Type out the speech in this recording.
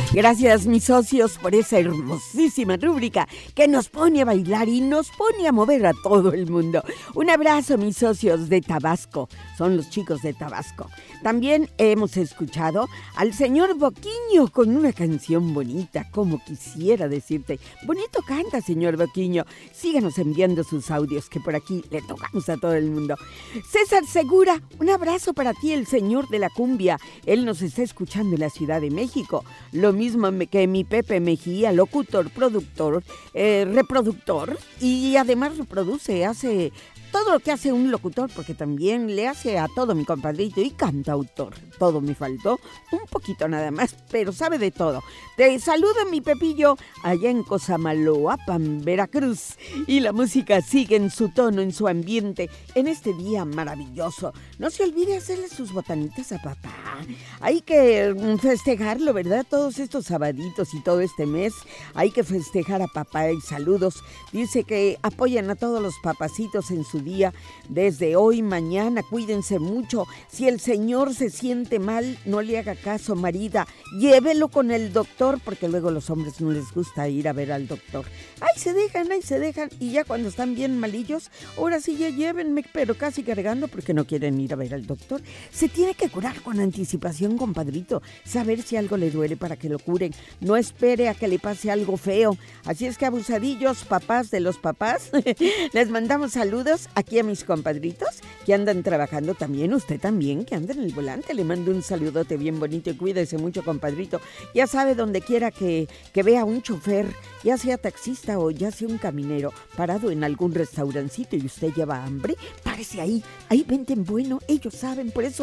Gracias, mis socios, por esa hermosísima rúbrica que nos pone a bailar y nos pone a mover a todo el mundo. Un abrazo, mis socios de Tabasco. Son los chicos de Tabasco. También hemos escuchado al señor Boquiño con una canción bonita, como quisiera decirte. Bonito canta, señor Boquiño. Síganos enviando sus audios, que por aquí le tocamos a todo el mundo. César Segura, un abrazo para ti, el señor de la cumbia. Él nos está escuchando en la Ciudad de México. Lo mismo que mi Pepe Mejía, locutor, productor, reproductor, y además reproduce, hace todo lo que hace un locutor, porque también le hace a todo mi compadrito y cantautor. Todo me faltó, un poquito nada más, pero sabe de todo. Te saluda mi Pepillo allá en Cosamaloapan, Veracruz. Y la música sigue en su tono, en su ambiente, en este día maravilloso. No se olvide hacerle sus botanitas a papá. Hay que festejarlo, ¿verdad? Todos estos sabaditos y todo este mes hay que festejar a papá y saludos. Dice que apoyan a todos los papacitos en su día. Desde hoy, mañana, cuídense mucho. Si el señor se siente mal, no le haga caso, marida. Llévelo con el doctor, porque luego los hombres no les gusta ir a ver al doctor. Ahí se dejan. Y ya cuando están bien malillos, ahora sí ya llévenme, pero casi cargando porque no quieren ir a ver al doctor. Se tiene que curar con anticipación, compadrito. Saber si algo le duele para que lo curen. No espere a que le pase algo feo. Así es que, abusadillos, papás de los papás, les mandamos saludos aquí a mis compadritos que andan trabajando también. Usted también, que anda en el volante. Le mando un saludote bien bonito y cuídese mucho, compadrito. Ya sabe, donde quiera que vea un chofer, ya sea taxista o ya sea un caminero, parado en algún restaurancito y usted lleva hambre, párese ahí venden bueno, ellos saben, por eso